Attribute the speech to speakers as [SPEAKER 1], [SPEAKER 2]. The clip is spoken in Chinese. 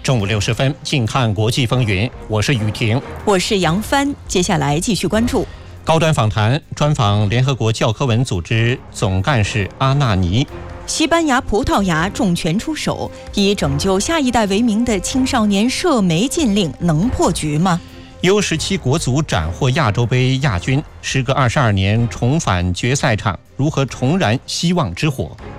[SPEAKER 1] 中午60分，近看国际风云，我是雨婷，
[SPEAKER 2] 我是杨帆。接下来继续关注
[SPEAKER 1] 高端访谈，专访联合国教科文组织总干事阿纳尼。
[SPEAKER 2] 西班牙、葡萄牙重拳出手，以拯救下一代为名的青少年涉媒禁令能破局吗
[SPEAKER 1] ？U17国足斩获亚洲杯亚军，时隔22年重返决赛场，如何重燃希望之火？